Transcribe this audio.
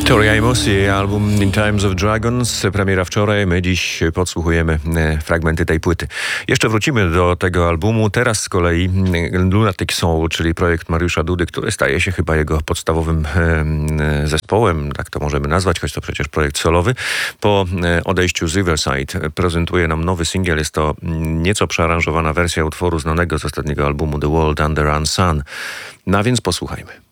Tori Amos i album In Times of Dragons, premiera wczoraj, my dziś podsłuchujemy fragmenty tej płyty. Jeszcze wrócimy do tego albumu, teraz z kolei Lunatic Soul, czyli projekt Mariusza Dudy, który staje się chyba jego podstawowym zespołem, tak to możemy nazwać, choć to przecież projekt solowy. Po odejściu z Riverside prezentuje nam nowy singiel, jest to nieco przearanżowana wersja utworu znanego z ostatniego albumu The World Under Sun. No więc posłuchajmy.